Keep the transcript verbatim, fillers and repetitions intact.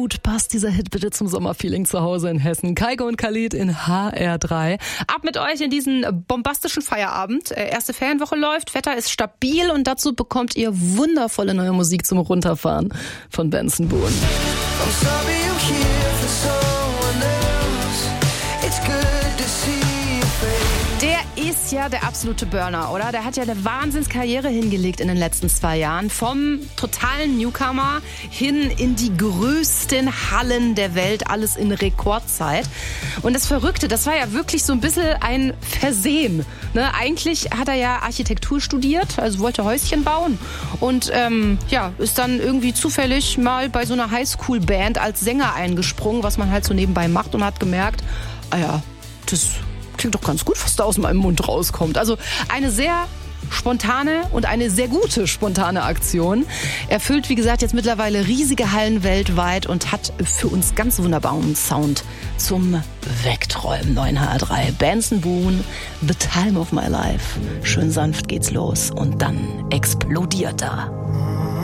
gut passt dieser Hit bitte zum Sommerfeeling zu Hause in Hessen? Kaigo und Khalid in H R drei. Ab mit euch in diesen bombastischen Feierabend. Erste Ferienwoche läuft, Wetter ist stabil und dazu bekommt ihr wundervolle neue Musik zum Runterfahren von Benson Boone. Der ist ja der absolute Burner, oder? Der hat ja eine Wahnsinnskarriere hingelegt in den letzten zwei Jahren. Vom totalen Newcomer hin in die größten Hallen der Welt, alles in Rekordzeit. Und das Verrückte, das war ja wirklich so ein bisschen ein Versehen. Ne? Eigentlich hat er ja Architektur studiert, also wollte Häuschen bauen. Und ähm, ja, ist dann irgendwie zufällig mal bei so einer Highschool-Band als Sänger eingesprungen, was man halt so nebenbei macht, und hat gemerkt, ah ja, das klingt doch ganz gut, was da aus meinem Mund rauskommt. Also eine sehr spontane und eine sehr gute spontane Aktion. Er füllt, wie gesagt, jetzt mittlerweile riesige Hallen weltweit und hat für uns ganz wunderbaren Sound zum Wegträumen. neun H R drei, Benson Boone, The Time of My Life. Schön sanft geht's los und dann explodiert er.